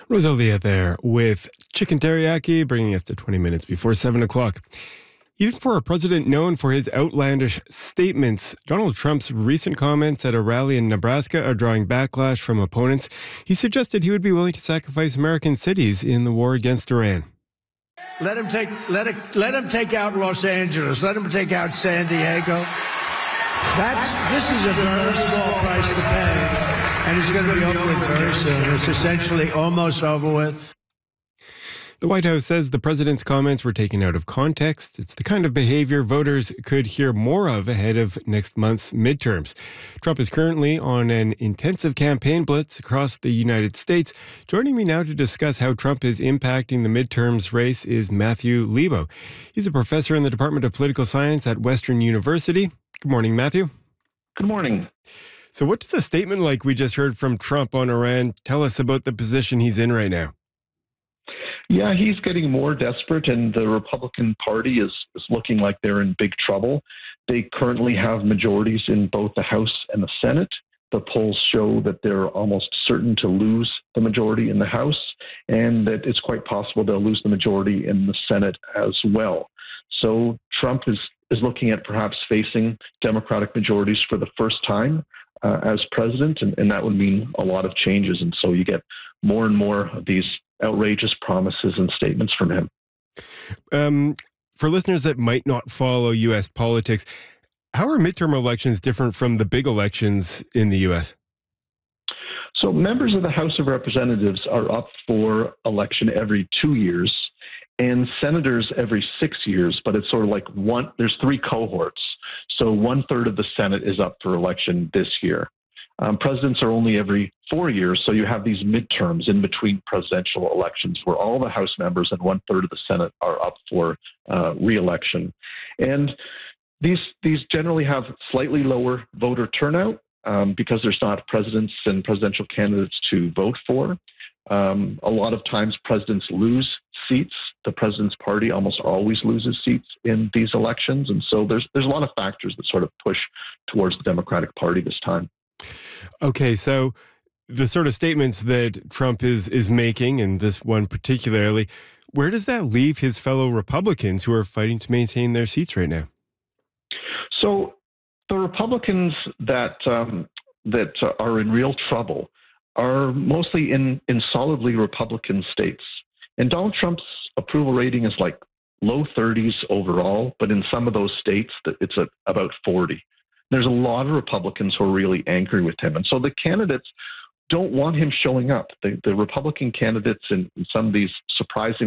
Rosalia there with Chicken Teriyaki, bringing us to 20 minutes before 7 o'clock. Even for a president known for his outlandish statements, Donald Trump's recent comments at a rally in Nebraska are drawing backlash from opponents. He suggested he would be willing to sacrifice American cities in the war against Iran. Let him take out Los Angeles. Let him take out San Diego. This is a very small price to pay, and it's going to be over with very soon. It's essentially almost over with. The White House says the president's comments were taken out of context. It's the kind of behavior voters could hear more of ahead of next month's midterms. Trump is currently on an intensive campaign blitz across the United States. Joining me now to discuss how Trump is impacting the midterms race is Matthew Lebo. He's a professor in the Department of Political Science at Western University. Good morning, Matthew. Good morning. So what does a statement like we just heard from Trump on Iran tell us about the position he's in right now? Yeah, he's getting more desperate, and the Republican Party is looking like they're in big trouble. They currently have majorities in both the House and the Senate. The polls show that they're almost certain to lose the majority in the House, and that it's quite possible they'll lose the majority in the Senate as well. So Trump is looking at perhaps facing Democratic majorities for the first time as president, and that would mean a lot of changes. And so you get more and more of these outrageous promises and statements from him. For listeners that might not follow U.S. politics, how are midterm elections different from the big elections in the U.S.? So members of the House of Representatives are up for election every 2 years, and senators every 6 years, but it's sort of like there's three cohorts. So 1/3 of the Senate is up for election this year. Presidents are only every 4 years, so you have these midterms in between presidential elections where all the House members and 1/3 of the Senate are up for re-election. And these generally have slightly lower voter turnout because there's not presidents and presidential candidates to vote for. A lot of times presidents lose seats. The president's party almost always loses seats in these elections. And so there's a lot of factors that sort of push towards the Democratic Party this time. Okay, so the sort of statements that Trump is making, and this one particularly, where does that leave his fellow Republicans who are fighting to maintain their seats right now? So the Republicans that are in real trouble are mostly in solidly Republican states. And Donald Trump's approval rating is like low 30s overall, but in some of those states, it's about 40. There's a lot of Republicans who are really angry with him. And so the candidates don't want him showing up. The Republican candidates in some of these surprising